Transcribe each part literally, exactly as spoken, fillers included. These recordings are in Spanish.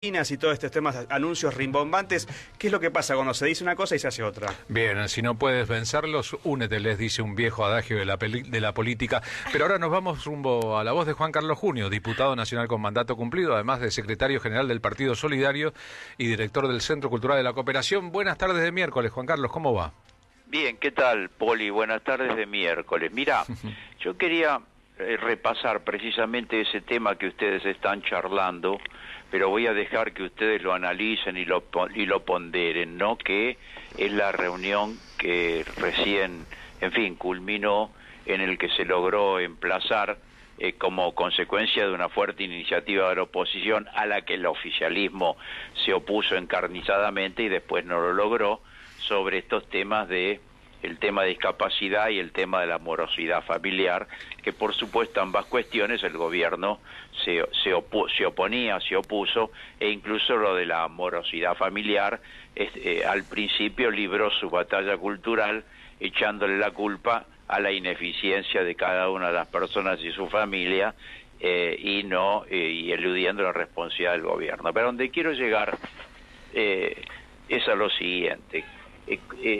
y todos estos temas, anuncios rimbombantes. ¿Qué es lo que pasa cuando se dice una cosa y se hace otra? Bien, si no puedes vencerlos, únete, les dice un viejo adagio de la, de la política. Pero ahora nos vamos rumbo a la voz de Juan Carlos Junio, diputado nacional con mandato cumplido, además de secretario general del Partido Solidario y director del Centro Cultural de la Cooperación. Buenas tardes de miércoles, Juan Carlos, ¿cómo va? Bien, ¿qué tal, Poli? Buenas tardes de miércoles. Mirá, yo quería eh, repasar precisamente ese tema que ustedes están charlando, pero voy a dejar que ustedes lo analicen y lo, y lo ponderen, ¿no? Que es la reunión que recién, en fin, culminó, en el que se logró emplazar eh, como consecuencia de una fuerte iniciativa de la oposición a la que el oficialismo se opuso encarnizadamente y después no lo logró, sobre estos temas de el tema de discapacidad y el tema de la morosidad familiar, que por supuesto ambas cuestiones el gobierno se, se, opu se oponía, se opuso, e incluso lo de la morosidad familiar es, eh, al principio libró su batalla cultural echándole la culpa a la ineficiencia de cada una de las personas y su familia, eh, y no eh, y eludiendo la responsabilidad del gobierno. Pero donde quiero llegar eh, es a lo siguiente. Eh,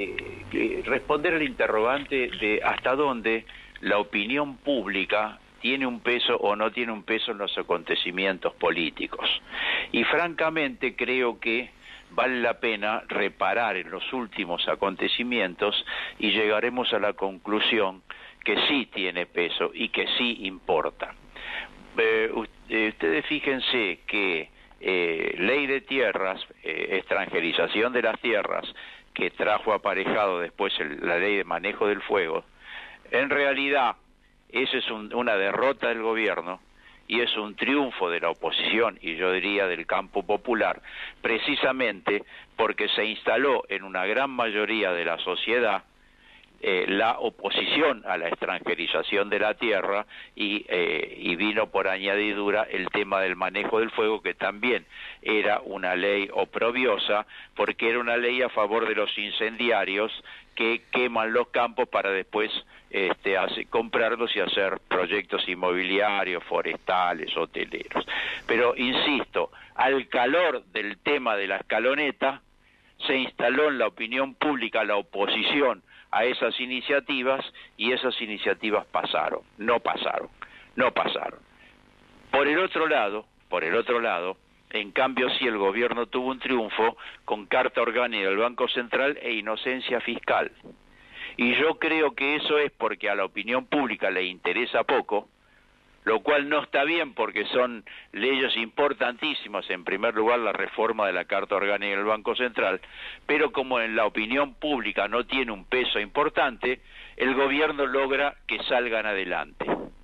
eh, responder al interrogante de hasta dónde la opinión pública tiene un peso o no tiene un peso en los acontecimientos políticos. Y francamente creo que vale la pena reparar en los últimos acontecimientos y llegaremos a la conclusión que sí tiene peso y que sí importa. Eh, ustedes fíjense que eh, ley de tierras, eh, extranjerización de las tierras, que trajo aparejado después el, la ley de manejo del fuego, en realidad esa es un, una derrota del gobierno y es un triunfo de la oposición y yo diría del campo popular, precisamente porque se instaló en una gran mayoría de la sociedad Eh, la oposición a la extranjerización de la tierra y, eh, y vino por añadidura el tema del manejo del fuego, que también era una ley oprobiosa, porque era una ley a favor de los incendiarios que queman los campos para después este, hace, comprarlos y hacer proyectos inmobiliarios, forestales, hoteleros. Pero, insisto, al calor del tema de la escaloneta, se instaló en la opinión pública la oposición a esas iniciativas y esas iniciativas pasaron, no pasaron, no pasaron. Por el otro lado, por el otro lado, en cambio sí el gobierno tuvo un triunfo con carta orgánica del Banco Central e inocencia fiscal. Y yo creo que eso es porque a la opinión pública le interesa poco, lo cual no está bien porque son leyes importantísimas, en primer lugar la reforma de la Carta Orgánica del Banco Central, pero como en la opinión pública no tiene un peso importante, el gobierno logra que salgan adelante.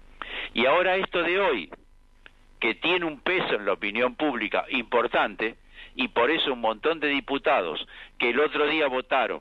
Y ahora esto de hoy, que tiene un peso en la opinión pública importante, y por eso un montón de diputados que el otro día votaron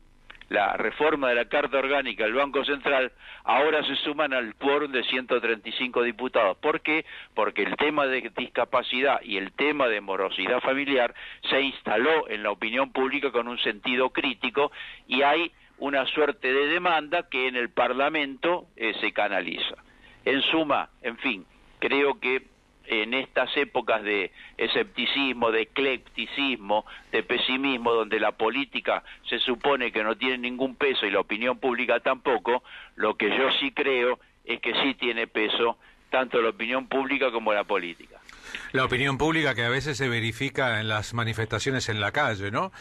la reforma de la Carta Orgánica del Banco Central, ahora se suman al quórum de ciento treinta y cinco diputados. ¿Por qué? Porque el tema de discapacidad y el tema de morosidad familiar se instaló en la opinión pública con un sentido crítico y hay una suerte de demanda que en el Parlamento eh, se canaliza. En suma, en fin, creo que en estas épocas de escepticismo, de eclecticismo, de pesimismo, donde la política se supone que no tiene ningún peso y la opinión pública tampoco, lo que yo sí creo es que sí tiene peso tanto la opinión pública como la política. La opinión pública que a veces se verifica en las manifestaciones en la calle, ¿no?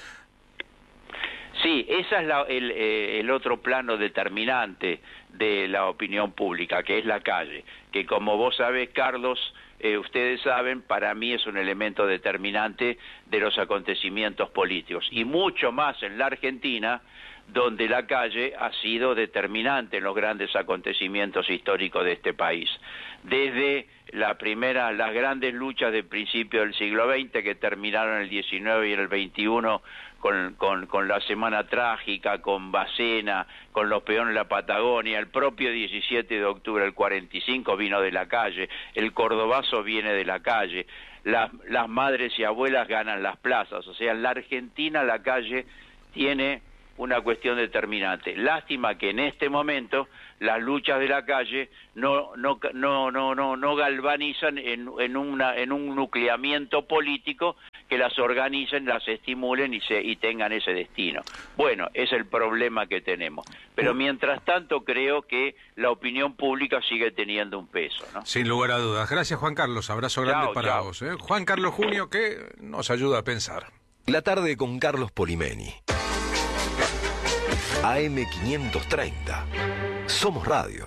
Sí, ese es la, el, eh, el otro plano determinante de la opinión pública, que es la calle, que como vos sabés, Carlos, eh, ustedes saben, para mí es un elemento determinante de los acontecimientos políticos, y mucho más en la Argentina, donde la calle ha sido determinante en los grandes acontecimientos históricos de este país. Desde la primera, las grandes luchas del principio del siglo veinte que terminaron en el diecinueve y en el veintiuno con, con, con la Semana Trágica, con Bacena, con los peones de la Patagonia, el propio diecisiete de octubre del cuarenta y cinco vino de la calle, el cordobazo viene de la calle, las, las madres y abuelas ganan las plazas, o sea, en la Argentina la calle tiene una cuestión determinante. Lástima que en este momento las luchas de la calle no no no no no, no galvanizan en, en una en un nucleamiento político que las organicen, las estimulen y se y tengan ese destino. Bueno, es el problema que tenemos. Pero mientras tanto creo que la opinión pública sigue teniendo un peso, ¿no? Sin lugar a dudas. Gracias, Juan Carlos. Abrazo grande Chao, para chao. vos. ¿eh? Juan Carlos Junio, que nos ayuda a pensar. La tarde con Carlos Polimeni. A M quinientos treinta. Somos Radio.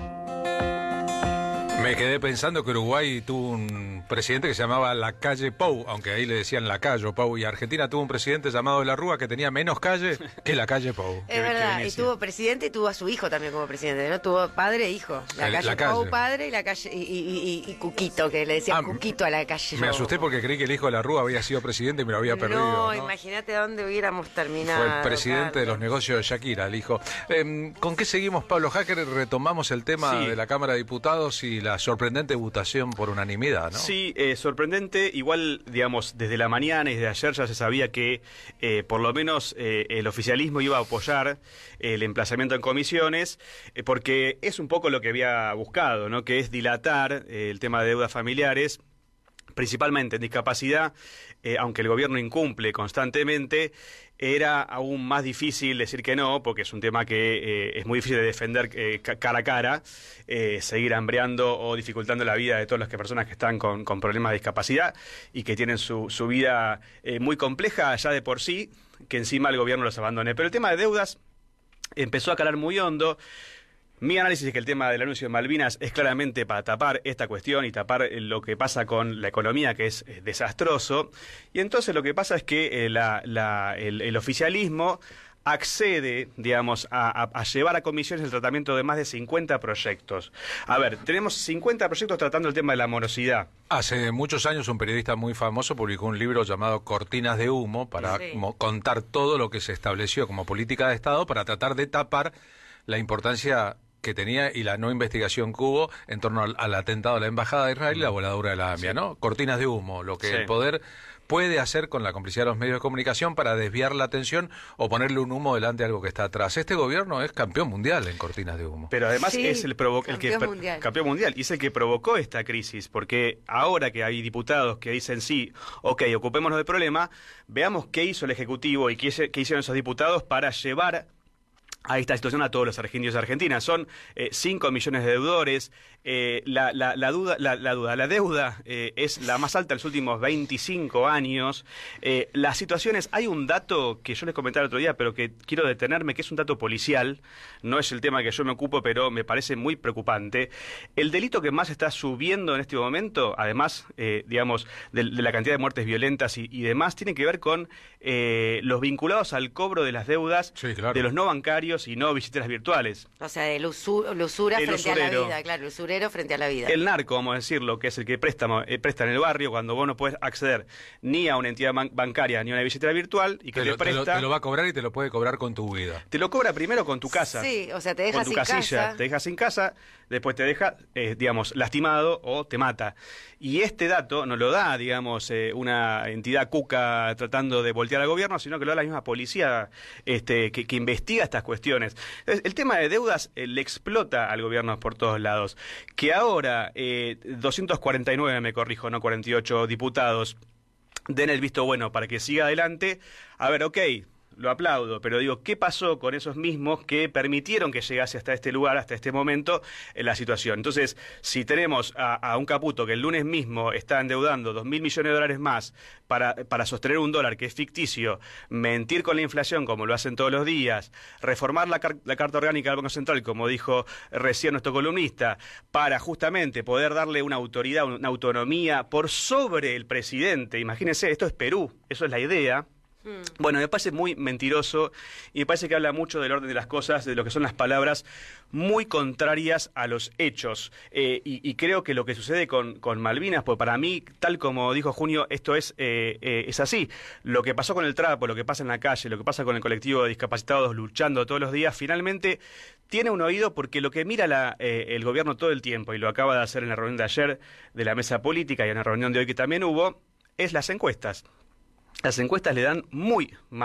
Me quedé pensando que Uruguay tuvo un presidente que se llamaba Lacalle Pou, aunque ahí le decían Lacayo Pou, y Argentina tuvo un presidente llamado de la Rúa que tenía menos calle que Lacalle Pou. Es verdad, y tuvo presidente y tuvo a su hijo también como presidente, ¿no? Tuvo padre e hijo. La El- calle la calle. Pou padre y la calle y, y- y- y Cuquito, que le decía Ah, Cuquito a la calle. Me asusté porque creí que el hijo de la Rúa había sido presidente y me lo había perdido. No, ¿no? imagínate a dónde hubiéramos terminado. Fue el presidente de los Carlos. negocios de Shakira, el hijo. Eh, ¿Con qué seguimos, Pablo Hacker? Retomamos el tema Sí. de la Cámara de Diputados y la sorprendente votación por unanimidad, ¿no? Sí, eh, sorprendente. Igual, digamos, desde la mañana y desde ayer ya se sabía que eh, por lo menos eh, el oficialismo iba a apoyar el emplazamiento en comisiones, eh, porque es un poco lo que había buscado, ¿no? Que es dilatar eh, el tema de deudas familiares, principalmente en discapacidad, eh, aunque el gobierno incumple constantemente, era aún más difícil decir que no, porque es un tema que eh, es muy difícil de defender eh, ca- cara a cara, eh, seguir hambreando o dificultando la vida de todas las que- personas que están con, con problemas de discapacidad y que tienen su, su vida eh, muy compleja ya de por sí, que encima el gobierno los abandone. Pero el tema de deudas empezó a calar muy hondo. Mi análisis es que el tema del anuncio de Malvinas es claramente para tapar esta cuestión y tapar eh, lo que pasa con la economía, que es eh, desastroso. Y entonces lo que pasa es que eh, la- la- el, el oficialismo accede, digamos, a, a- a llevar a comisiones el tratamiento de más de cincuenta proyectos. A ver, tenemos cincuenta proyectos tratando el tema de la morosidad. Hace muchos años un periodista muy famoso publicó un libro llamado Cortinas de Humo para Sí. mo- contar todo lo que se estableció como política de Estado para tratar de tapar la importancia que tenía y la no investigación que hubo en torno al, al atentado a la Embajada de Israel y la voladura de la AMIA, ¿no? Cortinas de humo, lo que Sí. el poder puede hacer con la complicidad de los medios de comunicación para desviar la atención o ponerle un humo delante de algo que está atrás. Este gobierno es campeón mundial en cortinas de humo. Pero además Sí, es el, provo- el que campeón per- mundial. campeón mundial y es el que provocó esta crisis, porque ahora que hay diputados que dicen sí, ok, ocupémonos del problema, veamos qué hizo el Ejecutivo y qué, hice- qué hicieron esos diputados para llevar a esta situación a todos los argentinos y argentinas. Son cinco millones de deudores, eh, la, la, la, duda, la, la duda, la deuda eh, es la más alta en los últimos veinticinco años. Eh, las situaciones, hay un dato que yo les comentaba el otro día, pero que quiero detenerme, que es un dato policial, no es el tema que yo me ocupo, pero me parece muy preocupante. El delito que más está subiendo en este momento, además, eh, digamos, de, de la cantidad de muertes violentas y, y demás, tiene que ver con eh, los vinculados al cobro de las deudas Sí, claro. de los no bancarios y no billeteras virtuales. O sea, de lusu- lusura El frente a la usurero. vida, claro, el usurero frente a la vida. El narco, vamos a decirlo, que es el que presta, eh, presta en el barrio cuando vos no puedes acceder ni a una entidad ban- bancaria ni a una billetera virtual y que Te te, lo, te lo- presta... te lo va a cobrar y te lo puede cobrar con tu vida. Te lo cobra primero con tu casa. Sí, o sea, te deja con tu sin casilla. casa. Te deja sin casa, después te deja, eh, digamos, lastimado o te mata. Y este dato no lo da, digamos, eh, una entidad cuca tratando de voltear al gobierno, sino que lo da la misma policía este, que, que investiga estas cuestiones. Entonces, el tema de deudas eh, le explota al gobierno por todos lados. Que ahora eh, doscientos cuarenta y nueve, me corrijo, no cuarenta y ocho diputados den el visto bueno para que siga adelante. A ver, ok, lo aplaudo, pero digo, ¿qué pasó con esos mismos que permitieron que llegase hasta este lugar, hasta este momento, en la situación? Entonces, si tenemos a, a un Caputo que el lunes mismo está endeudando dos mil millones de dólares más para, para sostener un dólar que es ficticio, mentir con la inflación como lo hacen todos los días, reformar la, car- la Carta Orgánica del Banco Central, como dijo recién nuestro columnista, para justamente poder darle una autoridad, una autonomía por sobre el presidente. Imagínense, esto es Perú, eso es la idea. Bueno, me parece muy mentiroso y me parece que habla mucho del orden de las cosas, de lo que son las palabras muy contrarias a los hechos. Eh, y, y creo que lo que sucede con, con Malvinas, pues para mí, tal como dijo Junio, esto es, eh, eh, es así. Lo que pasó con el trapo, lo que pasa en la calle, lo que pasa con el colectivo de discapacitados luchando todos los días, finalmente tiene un oído porque lo que mira la, eh, el gobierno todo el tiempo, y lo acaba de hacer en la reunión de ayer de la mesa política y en la reunión de hoy que también hubo, es las encuestas. Las encuestas le dan muy mal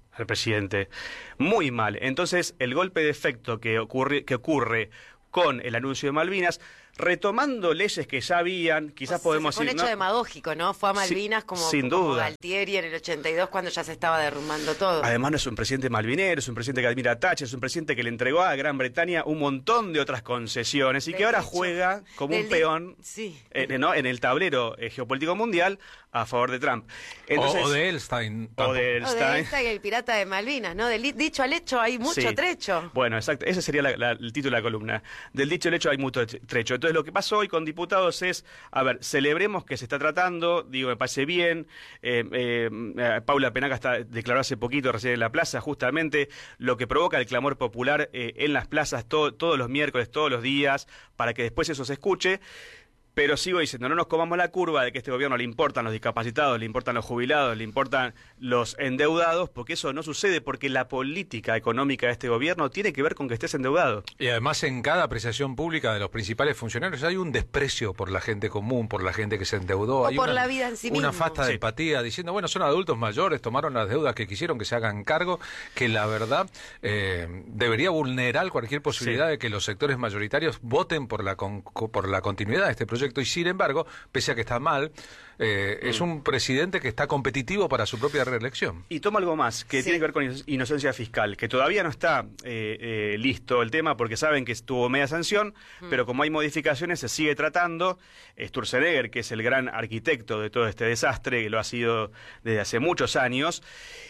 al presidente. Muy mal. Entonces, el golpe de efecto que ocurre, que ocurre con el anuncio de Malvinas, retomando leyes que ya habían, quizás o sea, podemos fue un ir, hecho ¿no? demagógico, ¿no? Fue a Malvinas Sí, como, sin como duda. Galtieri en el ochenta y dos cuando ya se estaba derrumbando todo. Además no es un presidente malvinero, es un presidente que admira a Thatcher, es un presidente que le entregó a Gran Bretaña un montón de otras concesiones y Del que ahora hecho, juega como un del- peón sí. eh, ¿no? en el tablero eh, geopolítico mundial a favor de Trump. Entonces, o, o de Elstein. o de O de Elstein. esta y el pirata de Malvinas, ¿no? Del dicho al hecho hay mucho Sí. trecho. Bueno, exacto. Ese sería la- la- el título de la columna. Del dicho al hecho hay mucho trecho. Entonces, lo que pasó hoy con diputados es, a ver, celebremos que se está tratando, digo, me parece bien. Eh, eh, eh, Paula Penaca está, declaró hace poquito, recién en la plaza, justamente lo que provoca el clamor popular eh, en las plazas to- todos los miércoles, todos los días, para que después eso se escuche. Pero sigo diciendo, no nos comamos la curva de que a este gobierno le importan los discapacitados, le importan los jubilados, le importan los endeudados, porque eso no sucede, porque la política económica de este gobierno tiene que ver con que estés endeudado. Y además en cada apreciación pública de los principales funcionarios hay un desprecio por la gente común, por la gente que se endeudó. O hay por una, la vida en sí Una mismo. falta de Sí. empatía, diciendo, bueno, son adultos mayores, tomaron las deudas que quisieron, que se hagan cargo, que la verdad eh, debería vulnerar cualquier posibilidad Sí. de que los sectores mayoritarios voten por la, con- por la continuidad de este proyecto. Y sin embargo, pese a que está mal, eh, es un presidente que está competitivo para su propia reelección. Y toma algo más, que Sí. tiene que ver con ino- inocencia fiscal, que todavía no está eh, eh, listo el tema, porque saben que estuvo media sanción, pero como hay modificaciones, se sigue tratando. Sturzenegger, que es el gran arquitecto de todo este desastre, que lo ha sido desde hace muchos años,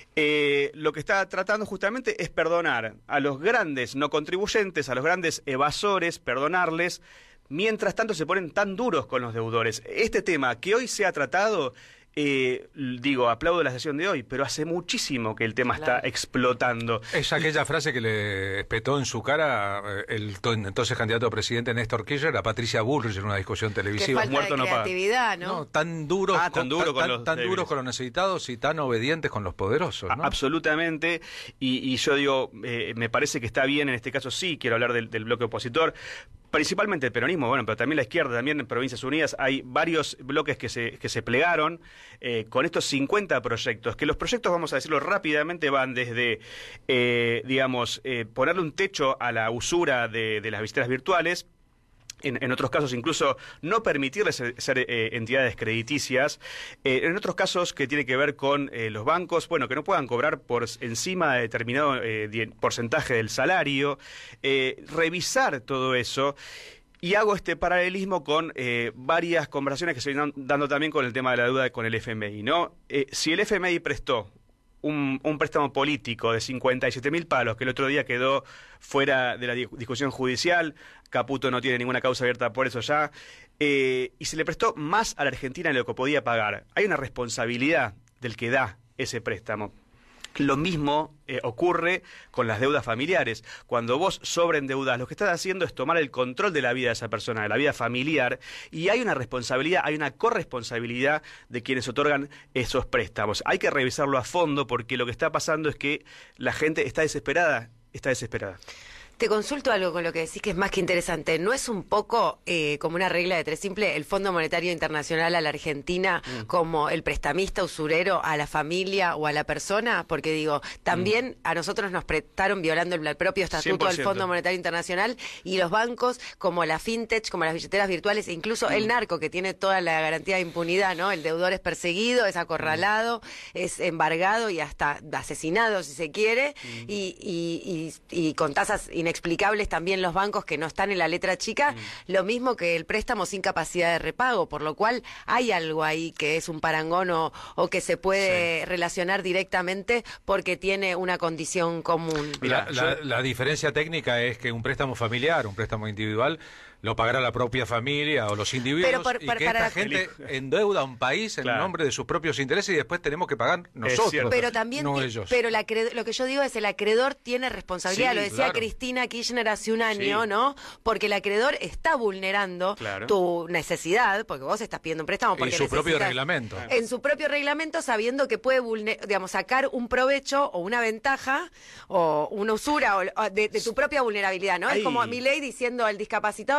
eh, lo que está tratando justamente es perdonar a los grandes no contribuyentes, a los grandes evasores, perdonarles. Mientras tanto se ponen tan duros con los deudores. Este tema que hoy se ha tratado, eh, digo, aplaudo la sesión de hoy, pero hace muchísimo que el tema Claro. está explotando. Es aquella frase que le espetó en su cara eh, el to- entonces candidato a presidente Néstor Kirchner a Patricia Bullrich en una discusión Que televisiva. falta muerto de no paga. creatividad, No, ¿no? tan duros, Ah, tan duro con tan, los tan débiles. duros con los necesitados y tan obedientes con los poderosos, ¿no? A- Absolutamente, y, y yo digo, eh, me parece que está bien, en este caso sí, quiero hablar del, del bloque opositor, principalmente el peronismo, bueno, pero también la izquierda, también en Provincias Unidas, hay varios bloques que se, que se plegaron eh, con estos cincuenta proyectos, que los proyectos, vamos a decirlo rápidamente, van desde, eh, digamos, eh, ponerle un techo a la usura de, de las billeteras virtuales. En, en otros casos incluso no permitirles ser, ser, eh, entidades crediticias, eh, en otros casos que tiene que ver con eh, los bancos, bueno, que no puedan cobrar por s- encima de determinado eh, di- porcentaje del salario, eh, revisar todo eso. Y hago este paralelismo con eh, varias conversaciones que se vienen dando también con el tema de la deuda con el F M I, ¿no? Eh, si el F M I prestó Un, un préstamo político de cincuenta y siete mil palos que el otro día quedó fuera de la di- discusión judicial, Caputo no tiene ninguna causa abierta por eso ya, eh, y se le prestó más a la Argentina de lo que podía pagar. Hay una responsabilidad del que da ese préstamo. Lo mismo eh, ocurre con las deudas familiares. Cuando vos sobreendeudas, lo que estás haciendo es tomar el control de la vida de esa persona, de la vida familiar, y hay una responsabilidad, hay una corresponsabilidad de quienes otorgan esos préstamos. Hay que revisarlo a fondo porque lo que está pasando es que la gente está desesperada, está desesperada. Te consulto algo con lo que decís que es más que interesante. ¿No es un poco eh, como una regla de tres simple el Fondo Monetario Internacional a la Argentina Mm. como el prestamista usurero a la familia o a la persona? Porque digo, también Mm. a nosotros nos prestaron violando el, el propio estatuto cien por del ciento. Fondo Monetario Internacional y los bancos como la fintech, como las billeteras virtuales e incluso Mm. el narco que tiene toda la garantía de impunidad, ¿no? El deudor es perseguido, es acorralado, es embargado y hasta asesinado si se quiere Mm. y, y, y, y con tasas inexplicables también los bancos que no están en la letra chica, lo mismo que el préstamo sin capacidad de repago, por lo cual hay algo ahí que es un parangón o, o que se puede relacionar directamente porque tiene una condición común. Mirá, la, la- yo- la diferencia técnica es que un préstamo familiar, un préstamo individual, lo pagará la propia familia o los individuos Pero por- y por- que para esta la- gente endeuda a un país en Claro. nombre de sus propios intereses y después tenemos que pagar nosotros, cierto. Pero también, no ti- ellos. pero la acre- lo que yo digo es el acreedor tiene responsabilidad. Sí, Lo decía claro. Cristina Kirchner hace un año, Sí. ¿no? Porque el acreedor está vulnerando Claro. tu necesidad, porque vos estás pidiendo un préstamo. En Porque su propio necesitas- reglamento. En su propio reglamento, sabiendo que puede, vulne- digamos, sacar un provecho o una ventaja o una usura o, o de, de tu propia vulnerabilidad, ¿no? Ay. Es como mi ley diciendo al discapacitado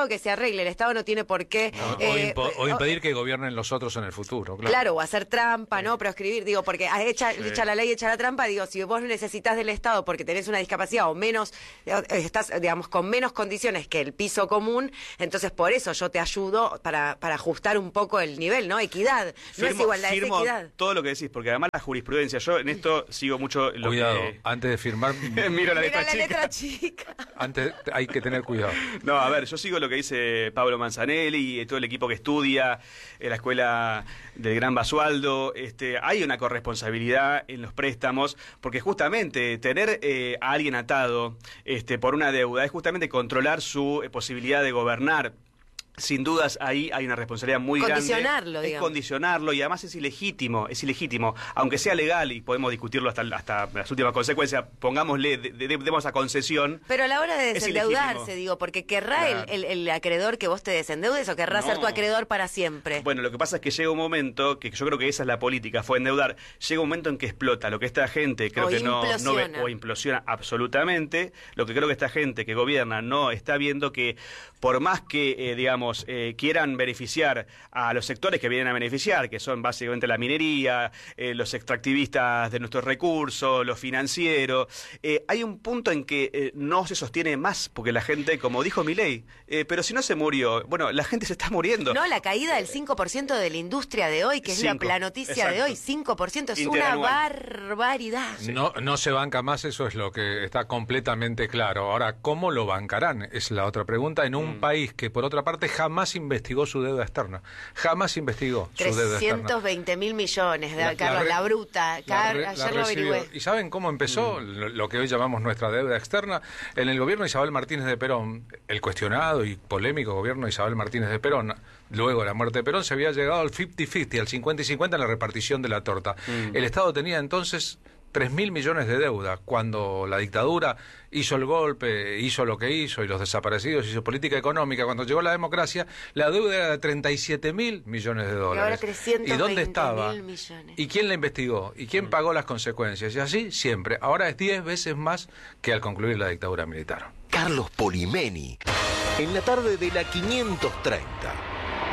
que se arregle, el Estado no tiene por qué... No, eh, o, impo- o impedir que gobiernen los otros en el futuro. Claro, Claro, o hacer trampa, ¿no? Proscribir, digo, porque ah, echa, Sí. echa la ley, echa la trampa, digo, si vos necesitas del Estado porque tenés una discapacidad o menos, eh, estás, digamos, con menos condiciones que el piso común, entonces por eso yo te ayudo para, para ajustar un poco el nivel, ¿no? Equidad, no es Firmo- igualdad, es firmo equidad. todo lo que decís, porque además la jurisprudencia, yo en esto sigo mucho lo cuidado, que... antes de firmar, Miro la Mira letra la chica. letra chica. antes hay que tener cuidado. No, a ver, yo sigo lo que dice Pablo Manzanelli y todo el equipo que estudia en la escuela del Gran Basualdo. Este, hay una corresponsabilidad en los préstamos, porque justamente tener eh, a alguien atado este, por una deuda es justamente controlar su eh, posibilidad de gobernar. Sin dudas ahí hay una responsabilidad muy grande. Condicionarlo, Es digamos. condicionarlo y además es ilegítimo, es ilegítimo, aunque sea legal y podemos discutirlo hasta, hasta las últimas consecuencias, pongámosle, de, de- demos a concesión. Pero a la hora de Es desendeudarse, ilegítimo. digo, porque querrá Claro. el, el- el acreedor que vos te desendeudes o querrá No. ser tu acreedor para siempre. Bueno, lo que pasa es que llega un momento, que yo creo que esa es la política, fue endeudar, llega un momento en que explota, lo que esta gente creo O que no, no ve, implosiona. o implosiona absolutamente, lo que creo que esta gente que gobierna no está viendo que por más que, eh, digamos, eh, quieran beneficiar a los sectores que vienen a beneficiar, que son básicamente la minería, eh, los extractivistas de nuestros recursos, los financieros, eh, hay un punto en que eh, no se sostiene más, porque la gente, como dijo Milei, eh, pero si no se murió, bueno, la gente se está muriendo. No, la caída del cinco por ciento de la industria de hoy, que es la, Cinco, la noticia de exacto. hoy, cinco por ciento es una Interanual. barbaridad. No, no se banca más, eso es lo que está completamente claro. Ahora, ¿cómo lo bancarán? Es la otra pregunta, en un Mm. país que, por otra parte, jamás investigó su deuda externa. Jamás investigó su deuda externa. trescientos veinte mil millones, de, La- Carlos, la la, re- bruta. La Car- re- la ayer lo recibió. averigüé. ¿Y saben cómo empezó lo, lo que hoy llamamos nuestra deuda externa? En el gobierno de Isabel Martínez de Perón, el cuestionado y polémico gobierno de Isabel Martínez de Perón, luego de la muerte de Perón, se había llegado al cincuenta cincuenta, al cincuenta y cincuenta en la repartición de la torta. Mm. El Estado tenía entonces tres mil millones de deuda. Cuando la dictadura hizo el golpe, hizo lo que hizo, y los desaparecidos, hizo política económica, cuando llegó la democracia, la deuda era de treinta y siete mil millones de dólares. ahora trescientos ¿Y dónde veinte estaba? mil millones. ¿Y quién la investigó? ¿Y quién pagó las consecuencias? Y así siempre. Ahora es diez veces más que al concluir la dictadura militar. Carlos Polimeni. En la tarde de la quinientos treinta.